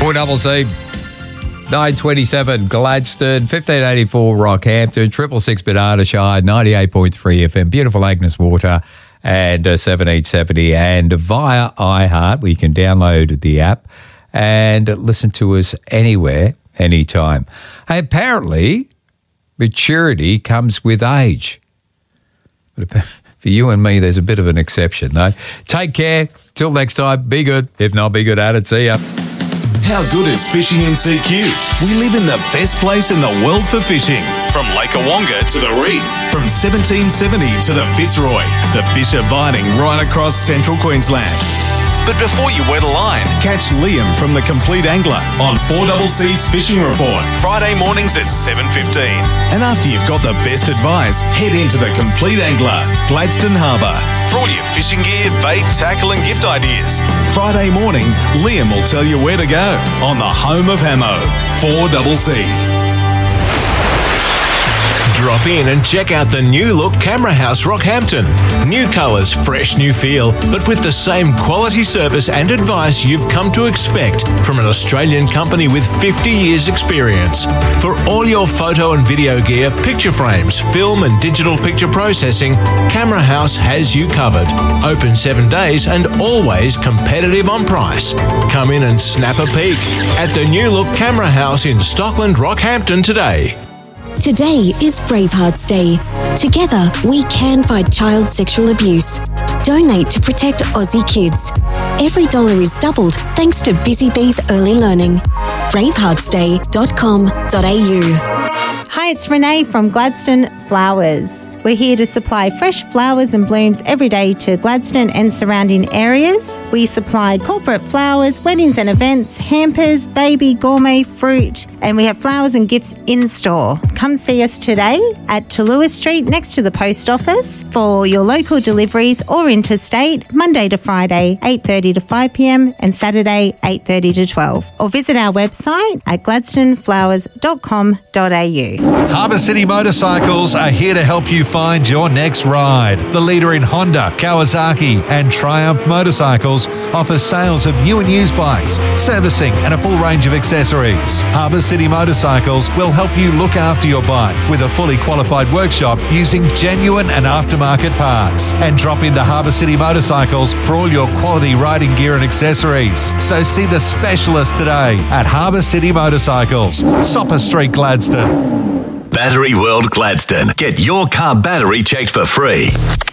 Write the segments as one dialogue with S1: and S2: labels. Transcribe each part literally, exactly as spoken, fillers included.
S1: four C C. nine twenty-seven Gladstone, fifteen eighty-four Rockhampton, triple six Banana Shire, ninety-eight point three F M, beautiful Agnes Water, and uh, seventeen seventy, and via iHeart, where you can download the app and listen to us anywhere, anytime. Hey, apparently, maturity comes with age. But for you and me, there's a bit of an exception, though. Take care. Till next time, be good. If not, be good at it. See ya.
S2: How good is fishing in C Q? We live in the best place in the world for fishing. From Lake Awonga to the reef, from seventeen seventy to the Fitzroy, the fish are biting right across central Queensland. But before you wet a line, catch Liam from The Complete Angler on four C C's Fishing Report, Friday mornings at seven fifteen. And after you've got the best advice, head into The Complete Angler, Gladstone Harbour, for all your fishing gear, bait, tackle and gift ideas. Friday morning, Liam will tell you where to go on the home of Hamo, four C C.
S3: Drop in and check out the new look Camera House Rockhampton. New colours, fresh new feel, but with the same quality service and advice you've come to expect from an Australian company with fifty years experience. For all your photo and video gear, picture frames, film and digital picture processing, Camera House has you covered. Open seven days and always competitive on price. Come in and snap a peek at the new look Camera House in Stockland, Rockhampton today.
S4: Today is Bravehearts Day. Together, we can fight child sexual abuse. Donate to protect Aussie kids. Every dollar is doubled thanks to Busy Bees Early Learning. bravehearts day dot com dot a u.
S5: Hi, it's Renee from Gladstone Flowers. We're here to supply fresh flowers and blooms every day to Gladstone and surrounding areas. We supply corporate flowers, weddings and events, hampers, baby, gourmet, fruit, and we have flowers and gifts in store. Come see us today at Talua Street next to the post office for your local deliveries or interstate, Monday to Friday, eight thirty to five p m and Saturday, eight thirty to twelve. Or visit our website at gladstone flowers dot com dot a u.
S6: Harbour City Motorcycles are here to help you find your next ride. The leader in Honda, Kawasaki and Triumph motorcycles offers sales of new and used bikes, servicing and a full range of accessories. Harbour City Motorcycles will help you look after your bike with a fully qualified workshop using genuine and aftermarket parts. And drop into Harbour City Motorcycles for all your quality riding gear and accessories. So see the specialist today at Harbour City Motorcycles, Sopper Street, Gladstone.
S2: Battery World Gladstone. Get your car battery checked for free.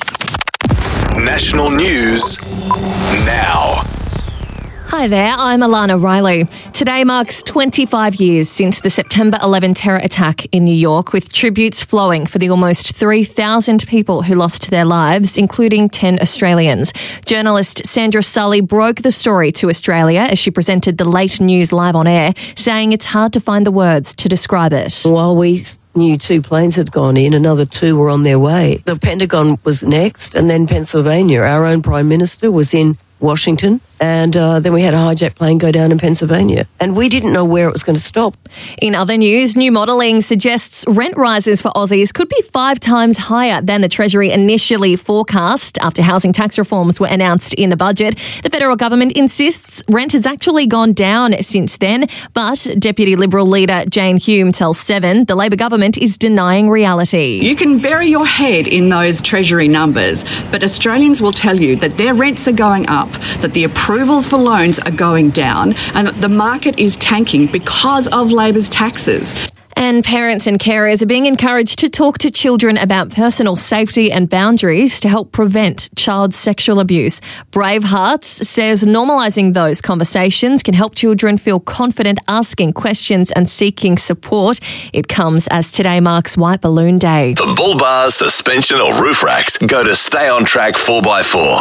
S2: National news now.
S7: Hi there, I'm Alana Riley. Today marks twenty-five years since the September eleventh terror attack in New York, with tributes flowing for the almost three thousand people who lost their lives, including ten Australians. Journalist Sandra Sully broke the story to Australia as she presented the late news live on air, saying it's hard to find the words to describe it.
S8: While we knew two planes had gone in, another two were on their way. The Pentagon was next, and then Pennsylvania. Our own Prime Minister was in Washington, and uh, then we had a hijacked plane go down in Pennsylvania. And we didn't know where it was going to stop.
S7: In other news, new modelling suggests rent rises for Aussies could be five times higher than the Treasury initially forecast after housing tax reforms were announced in the budget. The federal government insists rent has actually gone down since then, but Deputy Liberal leader Jane Hume tells Seven the Labor government is denying reality.
S9: You can bury your head in those Treasury numbers, but Australians will tell you that their rents are going up, that the approvals for loans are going down, and that the market is tanking because of Labor's taxes.
S7: And parents and carers are being encouraged to talk to children about personal safety and boundaries to help prevent child sexual abuse. Bravehearts says normalising those conversations can help children feel confident asking questions and seeking support. It comes as today marks White Balloon Day.
S2: For bull bars, suspension or roof racks, go to Stay On Track four by four.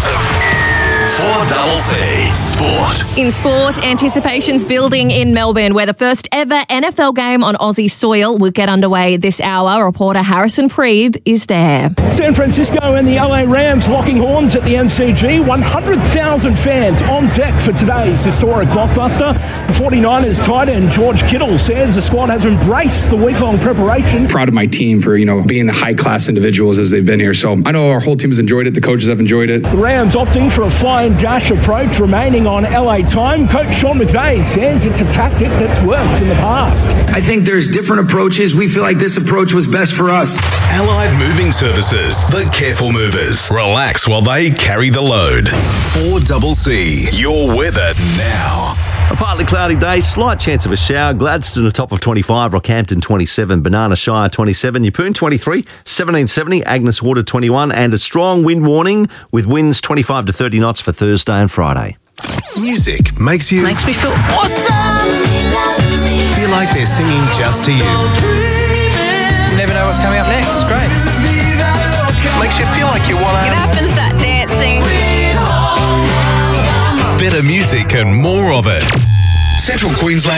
S2: four C C Sport.
S7: In sport, anticipation's building in Melbourne, where the first ever N F L game on Aussie soil will get underway this hour. Reporter Harrison Preeb is there.
S10: San Francisco and the L A Rams locking horns at the M C G. one hundred thousand fans on deck for today's historic blockbuster. The forty-niners tight end George Kittle says the squad has embraced the week-long preparation.
S11: Proud of my team for, you know, being the high-class individuals as they've been here. So I know our whole team has enjoyed it. The coaches have enjoyed it.
S10: The Rams opting for a fly-in and dash approach remaining on L A time. Coach Sean McVay says it's a tactic that's worked in the past.
S12: I think there's different approaches. We feel like this approach was best for us.
S2: Allied Moving Services, the careful movers. Relax while they carry the load. four C C, your weather now.
S13: A partly cloudy day, slight chance of a shower. Gladstone a top of twenty-five, Rockhampton twenty-seven, Banana Shire twenty-seven, Yeppoon twenty-three, seventeen seventy, Agnes Water twenty-one, and a strong wind warning with winds twenty-five to thirty knots for Thursday and Friday.
S2: Music makes you
S14: Makes me feel awesome.
S2: feel like they're singing just to you.
S14: Never know what's coming up next. It's great.
S2: Makes you feel like you want
S14: Get up and start dancing.
S2: better music and more of it. Central Queensland.